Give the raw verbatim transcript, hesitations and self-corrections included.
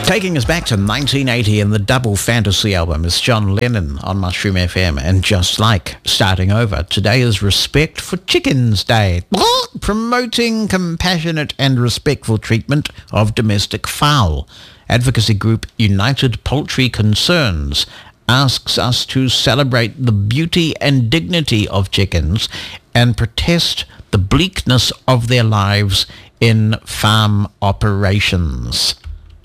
Taking us back to nineteen eighty in the Double Fantasy album is John Lennon on Mushroom F M, and just like starting over, today is Respect for Chickens Day, promoting compassionate and respectful treatment of domestic fowl. Advocacy group United Poultry Concerns asks us to celebrate the beauty and dignity of chickens and protest the bleakness of their lives in farm operations.